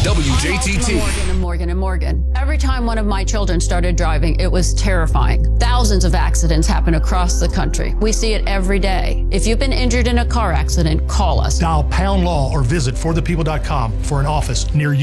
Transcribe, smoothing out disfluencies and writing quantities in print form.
WJTT. Morgan. Every time one of my children started driving, it was terrifying. Thousands of accidents happen across the country. We see it every day. If you've been injured in a car accident, call us. Dial #law or visit forthepeople.com for an office near you.